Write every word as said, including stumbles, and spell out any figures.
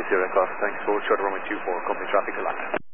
Sierra Cross. Thanks for short runway two four, company traffic alignment.